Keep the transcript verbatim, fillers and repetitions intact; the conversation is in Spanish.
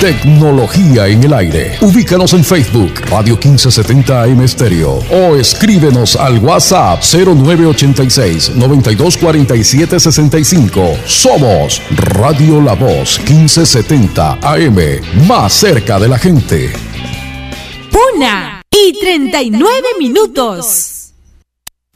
Tecnología en el aire. Ubícanos en Facebook, Radio quince setenta A M Estéreo. O escríbenos al WhatsApp cero nueve ochenta y seis, noventa y dos cuarenta y siete sesenta y cinco. Somos Radio La Voz quince setenta A M, más cerca de la gente. Una y treinta y nueve minutos.